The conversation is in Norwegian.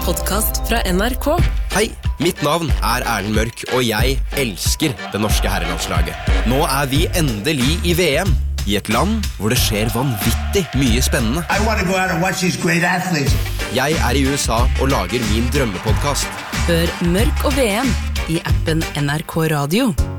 podcast fra NRK. Hei, mitt navn Erlend Mørk, og jeg elsker det norske herrelandslaget. Nå vi endelig i VM, i et land hvor det skjer vanvittig mye spennende. I want to go out and watch these great athletes. Jeg i USA og lager min drømmepodcast. Hør Mørk og VM i appen NRK Radio.